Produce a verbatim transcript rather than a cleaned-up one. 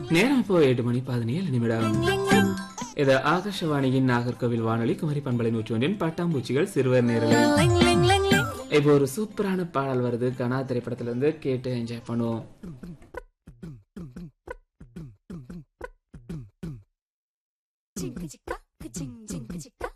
நேரம் இப்போ எட்டு மணி பதினேழு நிமிடம். இது ஆகாஷவாணியின் நாகர்கோவில் வானொலி குமரி பண்பலை நூற்றி ஒன்றின் பட்டாம்பூச்சிகள் சிறுவர் நேரலை. இப்போ ஒரு சூப்பரான பாடல் வருது, கனா திரைப்படத்துல இருந்து, கேட்டு என்ஜாய் பண்ணுவோம். Ching chicka, ching ching chicka.